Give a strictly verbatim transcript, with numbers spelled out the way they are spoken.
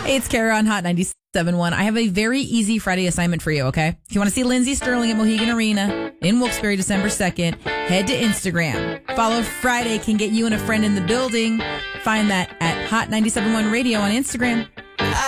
Hey, it's Kara on Hot ninety-seven point one. I have a very easy Friday assignment for you, okay? If you want to see Lindsey Sterling at Mohegan Arena in Wilkes-Barre December second, head to Instagram. Follow Friday can get you and a friend in the building. Find that at Hot ninety-seven point one Radio on Instagram.